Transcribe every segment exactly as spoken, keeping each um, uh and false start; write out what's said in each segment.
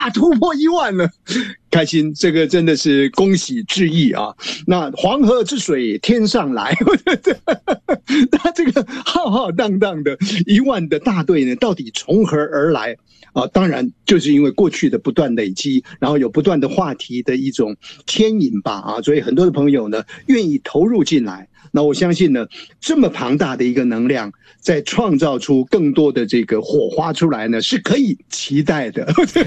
突破一万了，开心，这个真的是恭喜致意啊！那黄河之水天上来，他这个浩浩荡荡的一万的大队呢，到底从何而来啊？当然就是因为过去的不断累积，然后有不断的话题的一种牵引吧啊，所以很多的朋友呢愿意投入进来。那我相信呢，这么庞大的一个能量，在创造出更多的这个火花出来呢，是可以期待的。所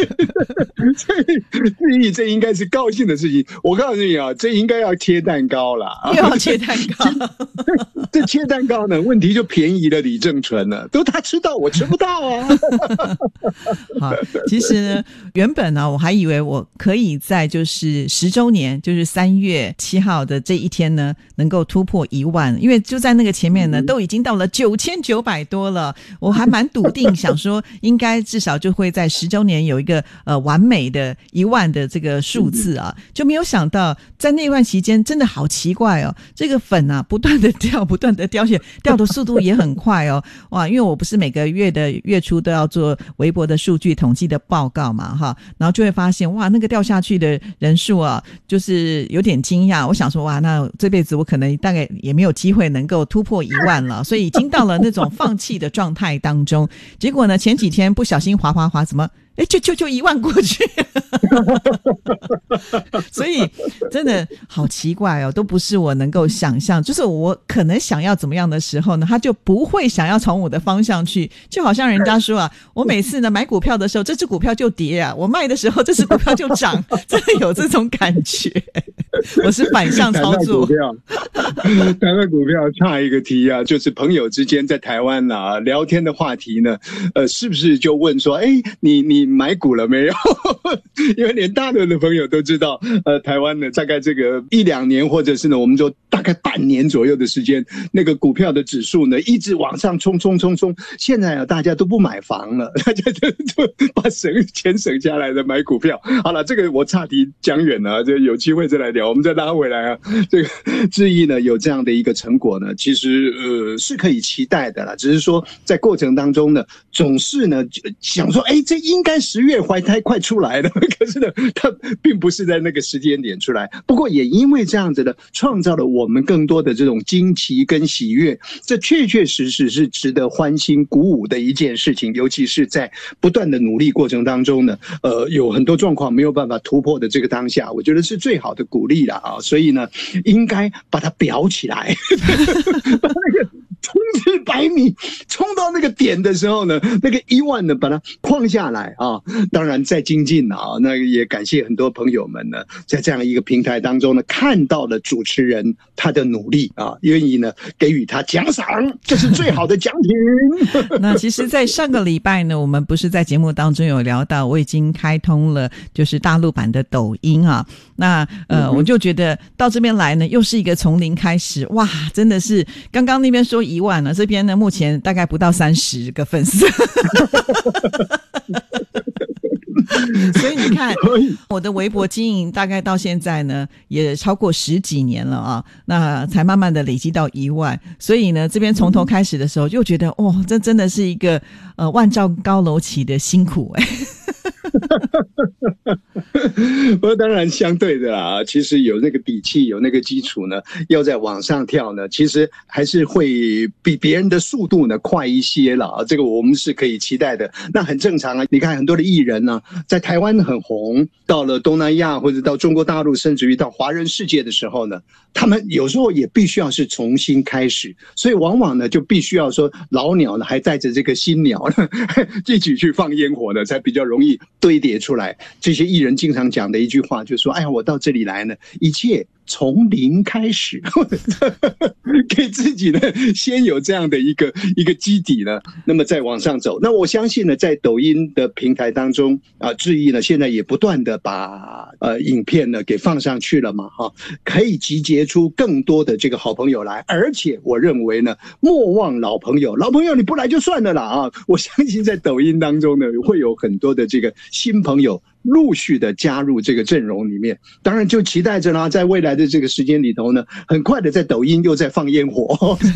以这应该是高兴的事情。我告诉你啊，这应该要切蛋糕了， 又要切蛋糕。 这切蛋糕呢，问题就便宜了李正淳了，都他吃到，我吃不到啊。 好，其实呢，原本呢，我还以为我可以在就是十周年，就是三月七号的这一天呢，能够突破一万，因为就在那个前面呢，都已经到了九千九百多了，我还蛮笃定，想说应该至少就会在十周年有一个呃完美的一万的这个数字啊，就没有想到在那段期间真的好奇怪哦，这个粉啊不断的掉，不断的掉血，掉的速度也很快哦，哇，因为我不是每个月的月初都要做微博的数据统计的报告嘛哈，然后就会发现哇，那个掉下去的人数啊，就是有点惊讶，我想说哇，那这辈子我可能大概也没有机会能够突破一万了，所以已经到了那种放弃的状态当中。结果呢，前几天不小心滑滑滑，怎么哎，就就就一万过去，所以真的好奇怪哦，都不是我能够想象，就是我可能想要怎么样的时候呢，他就不会想要从我的方向去，就好像人家说啊，我每次呢买股票的时候，这只股票就跌啊，我卖的时候，这只股票就涨，真的有这种感觉。我是反向操作。 谈到股票，差一个题啊，就是朋友之间在台湾啊聊天的话题呢，呃，是不是就问说，哎，你你买股了没有？因为连大陆的朋友都知道，呃，台湾呢大概这个一两年，或者是呢，我们说大概半年左右的时间，那个股票的指数呢一直往上冲冲冲冲。现在啊，大家都不买房了，大家就就把省钱省下来的买股票。好了，这个我岔题讲远了，就有机会再来聊。我们再拉回来啊，这个智毅呢有这样的一个成果呢，其实呃是可以期待的啦。只是说在过程当中呢，总是呢想说，哎，这应该十月怀胎快出来了，可是呢，它并不是在那个时间点出来。不过也因为这样子呢，创造了我们更多的这种惊奇跟喜悦，这确确实实是值得欢欣鼓舞的一件事情。尤其是在不断的努力过程当中呢，呃，有很多状况没有办法突破的这个当下，我觉得是最好的鼓励了啊。所以呢，应该把它裱起来，把那个冲刺百米冲到那个点的时候呢，那个一万呢把它框下来啊。当然再精进啊，那也感谢很多朋友们呢，在这样一个平台当中呢，看到了主持人他的努力啊，愿意呢给予他奖赏，这是最好的奖品。 那其实在上个礼拜呢，我们不是在节目当中有聊到，我已经开通了就是大陆版的抖音啊。那呃、嗯，我就觉得到这边来呢，又是一个从零开始，哇，真的是刚刚那边说一万了，这边呢目前大概不到三十个粉丝。所以你看，我的微博经营大概到现在呢，也超过十几年了啊，那才慢慢的累积到一万。所以呢，这边从头开始的时候，就觉得哇、哦，这真的是一个呃万丈高楼起的辛苦哎、欸。 不过当然相对的啦，其实有那个底气，有那个基础呢，要再往上跳呢，其实还是会比别人的速度呢快一些了，这个我们是可以期待的。那很正常啊，你看很多的艺人呢，在台湾很红，到了东南亚或者到中国大陆，甚至于到华人世界的时候呢，他们有时候也必须要是重新开始，所以往往呢就必须要说老鸟呢还带着这个新鸟呢一起去放烟火呢，才比较容易堆叠出来。这些艺人经常讲的一句话就是说，哎呀，我到这里来呢，一切从零开始，给自己呢先有这样的一个一个基底呢，那么再往上走。那我相信呢，在抖音的平台当中啊，智毅呢现在也不断的把呃影片呢给放上去了嘛，哈、啊，可以集结出更多的这个好朋友来。而且我认为呢，莫忘老朋友，老朋友你不来就算了啦啊，我相信在抖音当中呢，会有很多的这个新朋友陆续的加入这个阵容里面。当然就期待着啦，在未来的这个时间里头呢，很快的在抖音又在放烟火。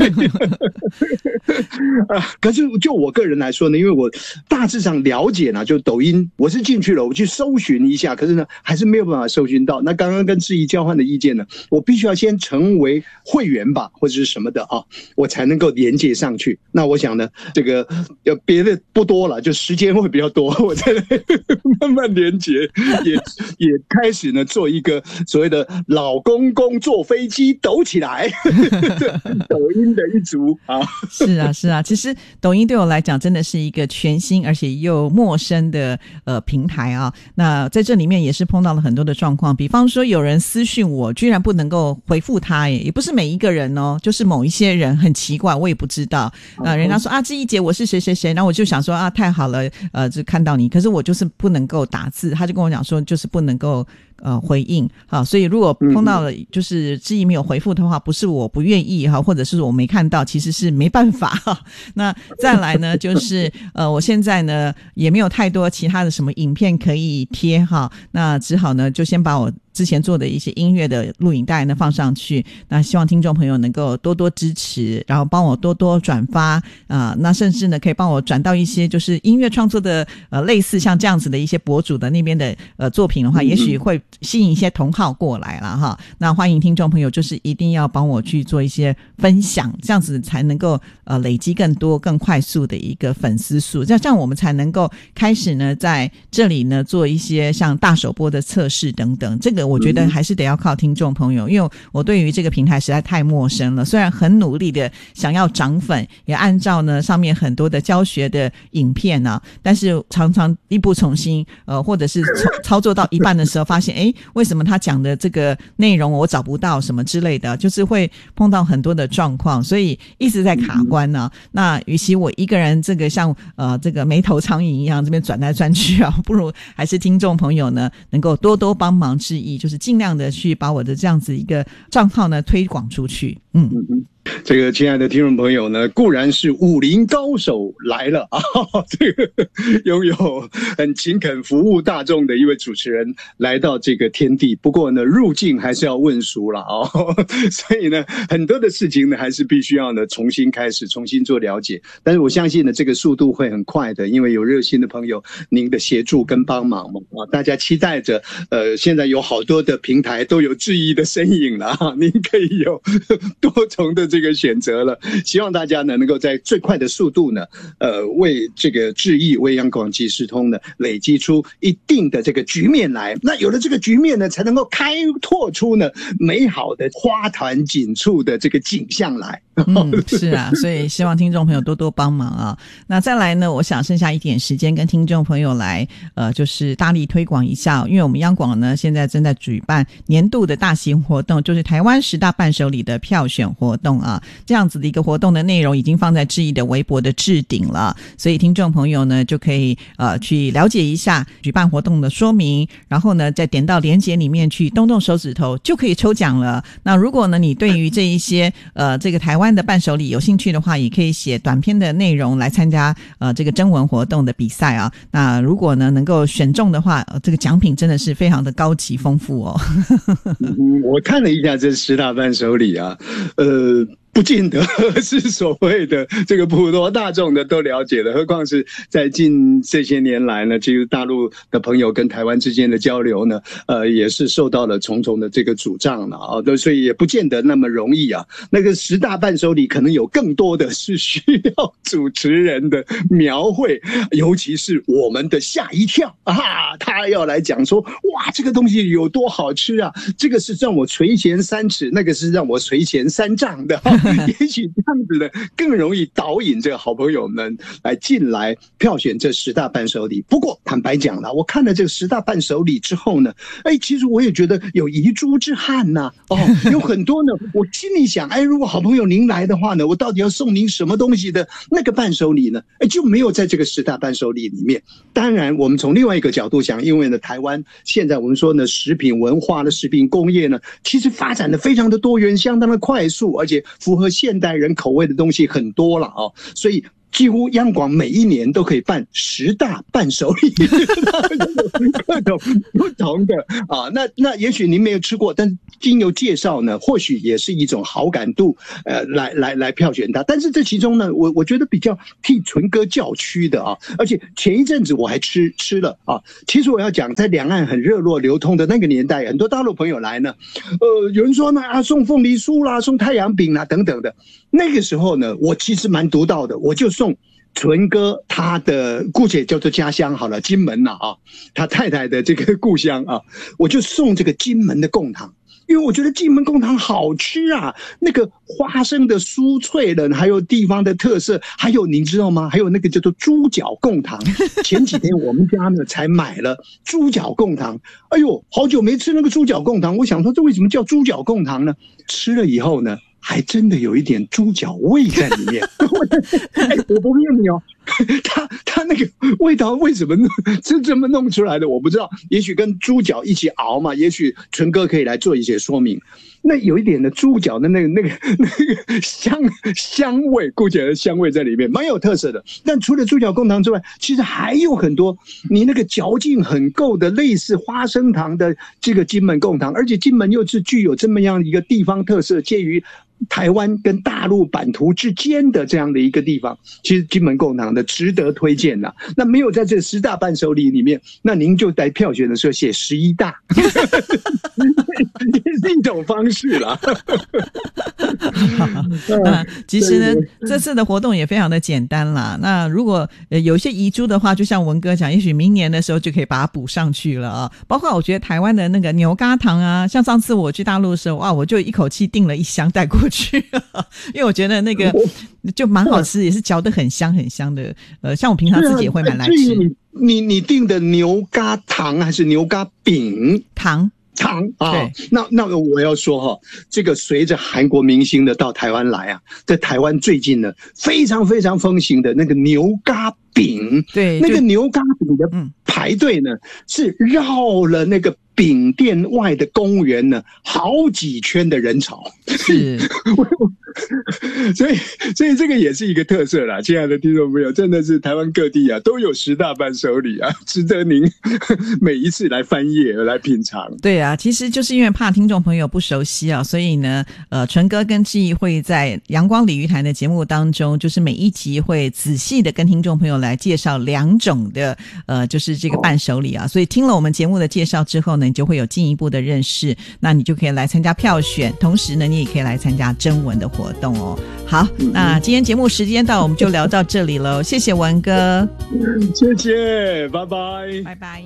啊，可是就我个人来说呢，因为我大致上了解呢，就抖音我是进去了，我去搜寻一下，可是呢还是没有办法搜寻到。那刚刚跟志毅交换的意见呢，我必须要先成为会员吧，或者是什么的啊，我才能够连接上去。那我想呢，这个呃别的不多了，就时间会比较多，我再来慢慢连接，也也开始呢做一个所谓的老公公坐飞机抖起来，抖音的一族啊。 是啊，是啊，其实抖音对我来讲真的是一个全新而且又陌生的呃平台啊。那在这里面也是碰到了很多的状况，比方说有人私讯我，居然不能够回复他，耶，也不是每一个人哦，就是某一些人很奇怪，我也不知道。呃，人家说啊，志毅姐我是谁谁谁，然后我就想说啊，太好了，呃，就看到你，可是我就是不能够打字，他就跟我讲说就是不能够。呃，回应好，所以如果碰到了就是志毅没有回复的话，不是我不愿意哈，或者是我没看到，其实是没办法哈。那再来呢，就是呃，我现在呢也没有太多其他的什么影片可以贴哈，那只好呢就先把我之前做的一些音乐的录影带呢放上去，那希望听众朋友能够多多支持，然后帮我多多转发啊、呃，那甚至呢可以帮我转到一些就是音乐创作的呃类似像这样子的一些博主的那边的呃作品的话，也许会吸引一些同好过来了哈。那欢迎听众朋友就是一定要帮我去做一些分享，这样子才能够呃累积更多更快速的一个粉丝数，这样这样我们才能够开始呢在这里呢做一些像大首播的测试等等。这个我觉得还是得要靠听众朋友，因为我对于这个平台实在太陌生了，虽然很努力的想要涨粉，也按照呢上面很多的教学的影片啊，但是常常力不从心，呃，或者是操作到一半的时候发现诶为什么他讲的这个内容我找不到什么之类的，就是会碰到很多的状况，所以一直在卡关呢、啊。那与其我一个人这个像呃这个没头苍蝇一样这边转来转去啊，不如还是听众朋友呢能够多多帮忙致意，就是尽量的去把我的这样子一个账号呢推广出去。嗯。 这个亲爱的听众朋友呢，固然是武林高手来了啊，这个拥有很勤恳服务大众的一位主持人来到这个天地。不过呢，入境还是要问熟了哦，所以呢，很多的事情呢，还是必须要呢重新开始，重新做了解。但是我相信呢，这个速度会很快的，因为有热心的朋友您的协助跟帮忙嘛啊，大家期待着。呃，现在有好多的平台都有质疑的身影了啊，您可以有多重的这个选择了，希望大家呢能够在最快的速度呢，呃，为这个致意，为央广即时通呢累积出一定的这个局面来。那有了这个局面呢，才能够开拓出呢美好的花团锦簇的这个景象来。 嗯，是啊，所以希望听众朋友多多帮忙啊。那再来呢，我想剩下一点时间跟听众朋友来，呃，就是大力推广一下，因为我们央广呢现在正在举办年度的大型活动，就是台湾十大伴手礼的票选活动啊。这样子的一个活动的内容已经放在致意的微博的置顶了，所以听众朋友呢就可以呃去了解一下举办活动的说明，然后呢再点到连结里面去动动手指头就可以抽奖了。那如果呢你对于这一些呃这个台湾的伴手礼有兴趣的话，也可以写短篇的内容来参加呃这个征文活动的比赛啊。那如果呢能够选中的话，呃、这个奖品真的是非常的高级丰富哦。 嗯，我看了一下这十大伴手礼啊，呃。不见得是所谓的这个普罗大众的都了解的，何况是在近这些年来呢，其实大陆的朋友跟台湾之间的交流呢，呃，也是受到了重重的这个阻障了啊，所以也不见得那么容易啊。那个十大伴手礼可能有更多的是需要主持人的描绘，尤其是我们的吓一跳啊，他要来讲说，哇，这个东西有多好吃啊，这个是让我垂涎三尺，那个是让我垂涎三丈的。也许这样子呢，更容易导引这个好朋友们来进来票选这十大伴手礼。不过坦白讲了，我看了这个十大伴手礼之后呢，哎，其实我也觉得有遗珠之憾呐、啊。哦，有很多呢，我心里想，哎，如果好朋友您来的话呢，我到底要送您什么东西的那个伴手礼呢？哎，就没有在这个十大伴手礼里面。当然，我们从另外一个角度想，因为呢，台湾现在我们说呢，食品文化的食品工业呢，其实发展的非常的多元，相当的快速，而且符合现代人口味的东西很多了啊，所以几乎央广每一年都可以办十大伴手礼，各不同不同的啊。那那也许您没有吃过，但经由介绍呢，或许也是一种好感度，呃，来来来票选它。但是这其中呢，我我觉得比较替纯哥叫屈的啊，而且前一阵子我还吃吃了啊。其实我要讲，在两岸很热络流通的那个年代，很多大陆朋友来呢，呃，有人说呢啊，送凤梨酥啦，送太阳饼啦等等的。那个时候呢，我其实蛮独到的，我就送纯哥他的姑且叫做家乡好了，金门呐 啊, 啊，他太太的这个故乡啊，我就送这个金门的贡糖。因为我觉得金门贡糖好吃啊，那个花生的酥脆的，还有地方的特色，还有您知道吗？还有那个叫做猪脚贡糖。前几天我们家呢才买了猪脚贡糖，哎呦，好久没吃那个猪脚贡糖，我想说这为什么叫猪脚贡糖呢？吃了以后呢，还真的有一点猪脚味在里面。哎，我不骗你哦，他他那个味道为什么是这么弄出来的？我不知道，也许跟猪脚一起熬嘛，也许纯哥可以来做一些说明。那有一点的猪脚的那个那个那个香香味，姑且的香味在里面，蛮有特色的。但除了猪脚贡糖之外，其实还有很多你那个嚼劲很够的类似花生糖的这个金门贡糖，而且金门又是具有这么样一个地方特色，介于台湾跟大陆版图之间的这样的一个地方，其实金门贡糖的值得推荐啦。那没有在这十大伴手礼里面，那您就在票选的时候写十一大，也是一种方式啦。 那其实呢，这次的活动也非常的简单啦。那如果呃有些遗珠的话，就像文哥讲，也许明年的时候就可以把它补上去了啊。包括我觉得台湾的那个牛轧糖啊，像上次我去大陆的时候，哇，我就一口气订了一箱带过去，因为我觉得那个就蛮好吃，也是嚼得很香很香的。呃，像我平常自己也会买来吃。 你你你订的牛轧糖还是牛轧饼？ 糖。 糖啊，那那我要说哈，这个随着韩国明星的到台湾来啊，在台湾最近呢非常非常风行的那个牛轧饼， 对， 那个牛轧饼的排队呢、嗯、是绕了那个饼店外的公园呢好几圈的人潮， 是， 所以所以这个也是一个特色啦，亲爱的听众朋友，真的是台湾各地啊都有十大伴手礼啊，值得您每一次来翻页来品尝。 对啊，其实就是因为怕听众朋友不熟悉啊，所以呢，呃，纯哥跟志毅会在阳光鲤鱼潭的节目当中，就是每一集会仔细的跟听众朋友来介绍两种的呃，就是这个伴手礼啊，所以听了我们节目的介绍之后呢，你就会有进一步的认识，那你就可以来参加票选，同时呢，你也可以来参加征文的活动哦。好，那今天节目时间到，我们就聊到这里了，谢谢文哥， 谢谢，拜拜， 拜拜。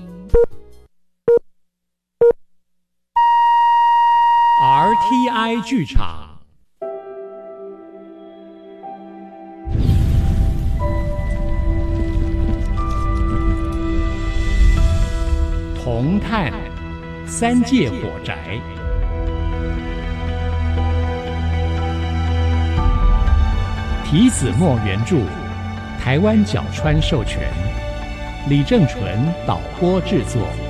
R T I 剧场，铜炭三界火宅，提子墨原著，台湾角川授权，李正淳导播制作。